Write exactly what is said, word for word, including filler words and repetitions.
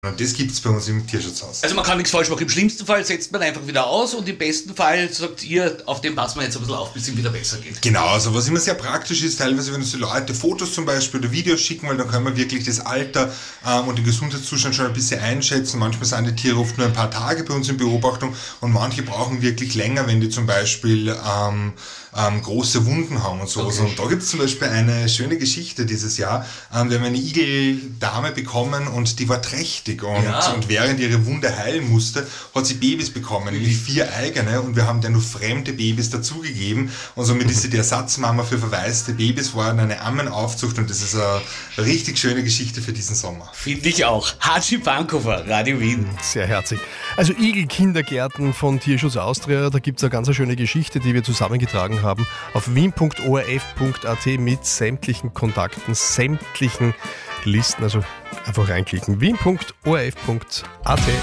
Und das gibt es bei uns im Tierschutzhaus. Also man kann nichts falsch machen. Im schlimmsten Fall setzt man einfach wieder aus und im besten Fall sagt ihr, auf den passen wir jetzt ein bisschen auf, bis es ihm wieder besser geht. Genau, also was immer sehr praktisch ist, teilweise wenn uns die Leute Fotos zum Beispiel oder Videos schicken, weil dann können wir wirklich das Alter ähm, und den Gesundheitszustand schon ein bisschen einschätzen. Manchmal sind die Tiere oft nur ein paar Tage bei uns in Beobachtung und manche brauchen wirklich länger, wenn die zum Beispiel ähm, ähm, große Wunden haben und so. Okay. Und da gibt es zum Beispiel eine schöne Geschichte dieses Jahr. Ähm, wir haben eine Igeldame bekommen und die war trächtig. Und, ja. und während ihre Wunde heilen musste, hat sie Babys bekommen, nämlich vier eigene, und wir haben der nur fremde Babys dazugegeben und somit ist sie die Ersatzmama für verwaiste Babys, war eine Ammenaufzucht und das ist eine richtig schöne Geschichte für diesen Sommer. Finde ich auch. Hatschi Pankofer, Radio Wien. Sehr herzig. Also Igel-Kindergärten von Tierschutz Austria, da gibt es eine ganz schöne Geschichte, die wir zusammengetragen haben auf wien punkt o r f punkt a t mit sämtlichen Kontakten, sämtlichen Listen, also einfach reinklicken. wien punkt o r f punkt a t